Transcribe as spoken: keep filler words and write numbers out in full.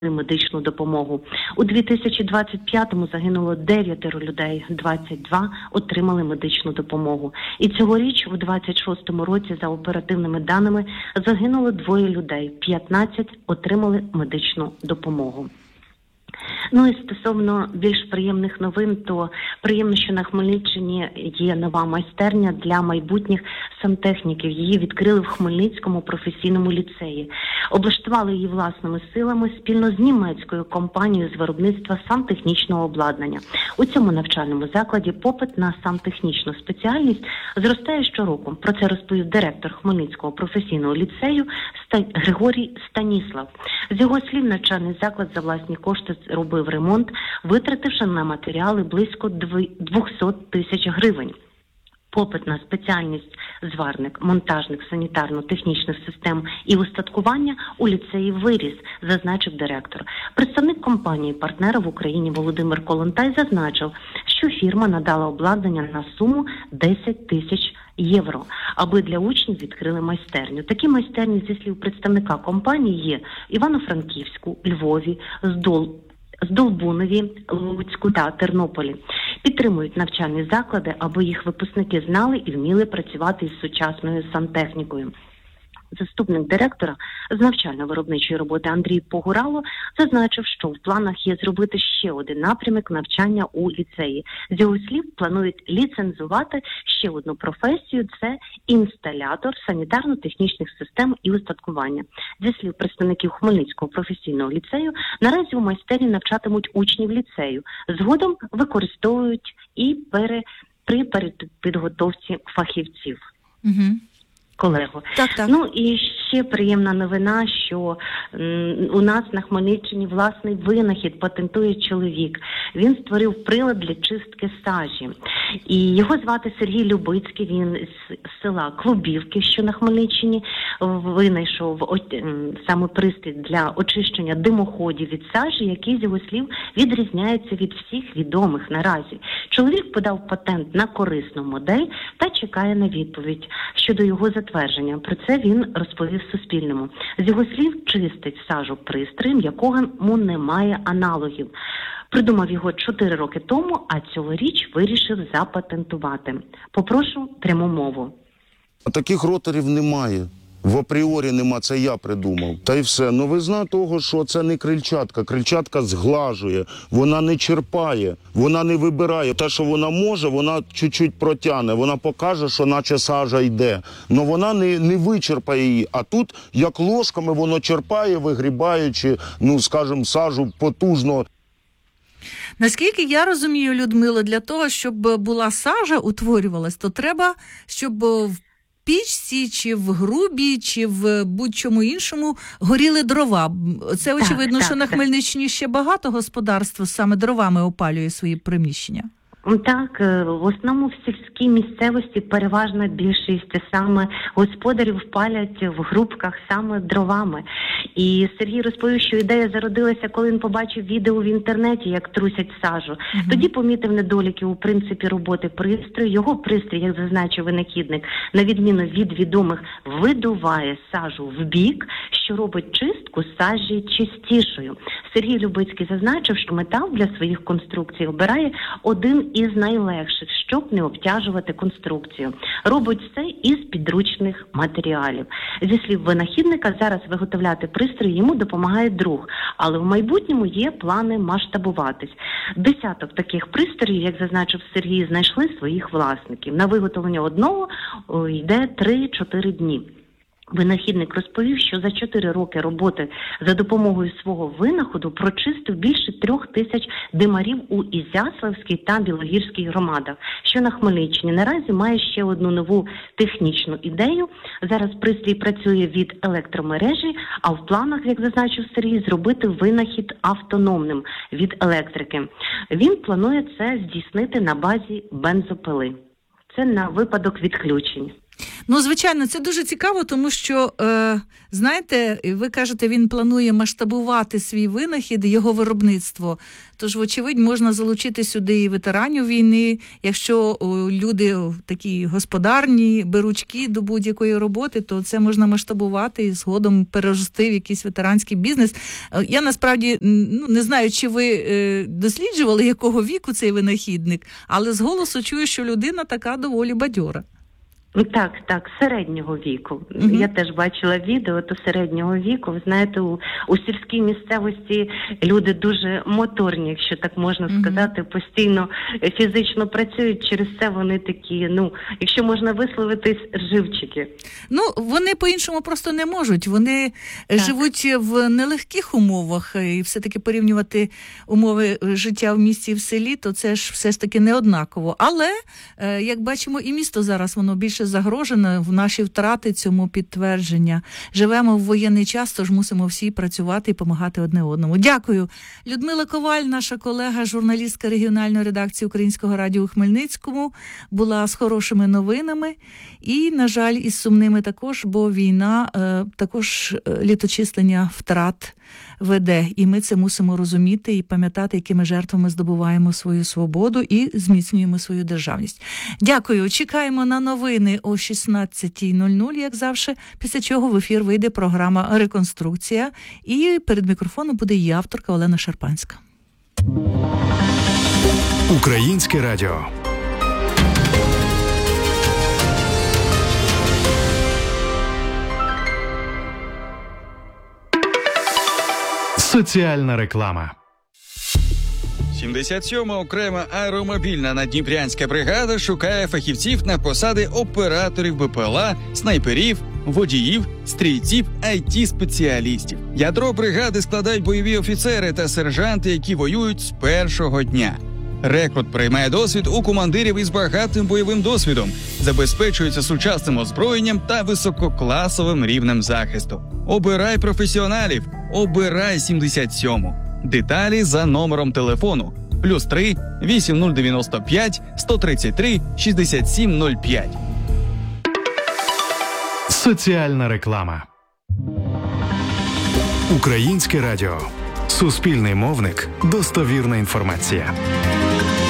медичну допомогу. У дві тисячі двадцять п'ятому загинуло дев'ятеро людей, двадцять два отримали медичну допомогу. І цьогоріч, у двадцять шостому році, за оперативними даними, загинуло двоє людей, п'ятнадцять отримали медичну допомогу. Ну і стосовно більш приємних новин, то приємно, що на Хмельниччині є нова майстерня для майбутніх сантехніків. Її відкрили в Хмельницькому професійному ліцеї. Облаштували її власними силами спільно з німецькою компанією з виробництва сантехнічного обладнання. У цьому навчальному закладі попит на сантехнічну спеціальність зростає щороку. Про це розповів директор Хмельницького професійного ліцею Григорій Станіслав. З його слів, навчальний заклад за власні кошти робив ремонт, витративши на матеріали близько двісті тисяч гривень. Попит на спеціальність зварник, монтажник санітарно-технічних систем і устаткування у ліцеї виріс, зазначив директор. Представник компанії-партнера в Україні Володимир Колонтай зазначив, що фірма надала обладнання на суму десять тисяч євро, аби для учнів відкрили майстерню. Такі майстерні, зі слів представника компанії, є в Івано-Франківську, Львові, Здол... Здолбунові, Луцьку та Тернополі. Підтримують навчальні заклади, аби їх випускники знали і вміли працювати із сучасною сантехнікою. Заступник директора з навчально-виробничої роботи Андрій Погурало зазначив, що в планах є зробити ще один напрямок навчання у ліцеї. З його слів, планують ліцензувати ще одну професію – це інсталятор санітарно-технічних систем і устаткування. Зі слів представників Хмельницького професійного ліцею, наразі у майстерні навчатимуть учнів ліцею. Згодом використовують і пере... при перепідготовці фахівців. Угу. Колего. Так, так. Ну і ще приємна новина, що м, у нас на Хмельниччині власний винахід патентує чоловік. Він створив прилад для чистки сажі. І його звати Сергій Любицький, він з села Клубівки, що на Хмельниччині, винайшов о, м, саме пристрій для очищення димоходів від сажі, який, з його слів, відрізняється від всіх відомих наразі. Чоловік подав патент на корисну модель та чекає на відповідь щодо його затвердження. Про це він розповів Суспільному. З його слів, чистить сажу пристроєм, якому немає аналогів. Придумав його чотири роки тому, а цьогоріч вирішив запатентувати. Попрошу пряму мову. А таких роторів немає. В апріорі нема, це я придумав. Та й все. Новизна того, що це не крильчатка. Крильчатка зглажує, вона не черпає, вона не вибирає. Те, що вона може, вона чуть-чуть протягне, вона покаже, що наче сажа йде. Но вона не, не вичерпає її. А тут, як ложками, воно черпає, вигрібаючи, ну, скажімо, сажу потужно. Наскільки я розумію, Людмила, для того, щоб була сажа утворювалась, то треба, щоб в пічці, чи в грубі, чи в будь-чому іншому горіли дрова. Це очевидно, так, що так, на Хмельниччині ще багато господарств саме дровами опалює свої приміщення. Так, в основному в сільській місцевості переважна більшість саме господарів палять в грубках саме дровами. І Сергій розповів, що ідея зародилася, коли він побачив відео в інтернеті, як трусять сажу. Угу. Тоді помітив недоліки у принципі роботи пристрою. Його пристрій, як зазначив винахідник, на відміну від відомих, видуває сажу в бік, що робить чистку сажі чистішою. Сергій Любицький зазначив, що метал для своїх конструкцій обирає один із найлегших, щоб не обтяжувати конструкцію. Робить це із підручних матеріалів. Зі слів винахідника, зараз виготовляти пристрої йому допомагає друг, але в майбутньому є плани масштабуватись. Десяток таких пристроїв, як зазначив Сергій, знайшли своїх власників. На виготовлення одного о, йде три-чотири дні. Винахідник розповів, що за чотири роки роботи за допомогою свого винаходу прочистив більше трьох тисяч димарів у Ізяславській та Білогірській громадах, що на Хмельниччині. Наразі має ще одну нову технічну ідею. Зараз пристрій працює від електромережі, а в планах, як зазначив Сергій, зробити винахід автономним від електрики. Він планує це здійснити на базі бензопили. Це на випадок відключень. Ну, звичайно, це дуже цікаво, тому що, е, знаєте, ви кажете, він планує масштабувати свій винахід, його виробництво. Тож, вочевидь, можна залучити сюди і ветеранів війни, якщо о, люди о, такі господарні, беручки до будь-якої роботи, то це можна масштабувати і згодом перерости в якийсь ветеранський бізнес. Е, я, насправді, ну, не знаю, чи ви е, досліджували, якого віку цей винахідник, але з голосу чую, що людина така доволі бадьора. Так, так, середнього віку. Угу. Я теж бачила відео, то середнього віку. Ви знаєте, у, у сільській місцевості люди дуже моторні, якщо так можна угу. сказати, постійно фізично працюють, через це вони такі, ну, якщо можна висловитись, живчики. Ну, вони по-іншому просто не можуть. Вони так. живуть в нелегких умовах, і все-таки порівнювати умови життя в місті і в селі, то це ж все ж таки не однаково. Але, як бачимо, і місто зараз, воно більше загрожене, в наші втрати цьому підтвердження. Живемо в воєнний час, тож мусимо всі працювати і допомагати одне одному. Дякую. Людмила Коваль, наша колега, журналістка регіональної редакції Українського радіо у Хмельницькому, була з хорошими новинами і, на жаль, із сумними також, бо війна е, також літочислення втрат веде. І ми це мусимо розуміти і пам'ятати, якими жертвами здобуваємо свою свободу і зміцнюємо свою державність. Дякую. Чекаємо на новини о шістнадцятій нуль нуль, як завжди, після чого в ефір вийде програма «Реконструкція». І перед мікрофоном буде її авторка Олена Шарпанська. Українське радіо. Соціальна реклама. сімдесят сьома окрема аеромобільна наддніпрянська бригада шукає фахівців на посади операторів БПЛА, снайперів, водіїв, стрільців, ай ті-спеціалістів. Ядро бригади складають бойові офіцери та сержанти, які воюють з першого дня. Рекрут приймає досвід у командирів із багатим бойовим досвідом, забезпечується сучасним озброєнням та висококласовим рівнем захисту. Обирай професіоналів, обирай сімдесят сьому. Деталі за номером телефону плюс три вісім нуль дев'яносто п'ять сто тридцять три шістдесят сім нуль п'ять. Соціальна реклама. Українське радіо. Суспільний мовник. Достовірна інформація.